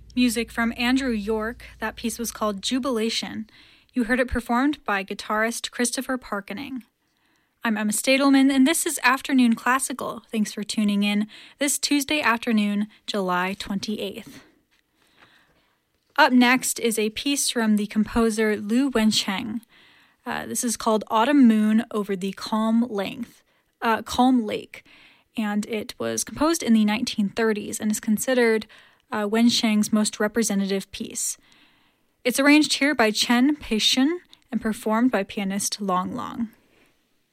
Music from Andrew York. That piece was called Jubilation. You heard it performed by guitarist Christopher Parkening. I'm Emma Stadelman, and this is Afternoon Classical. Thanks for tuning in this Tuesday afternoon, July 28th. Up next is a piece from the composer Liu Wencheng. This is called Autumn Moon Over the Calm Lake, and it was composed in the 1930s and is considered Wencheng's most representative piece. It's arranged here by Chen Peixian and performed by pianist Long Long.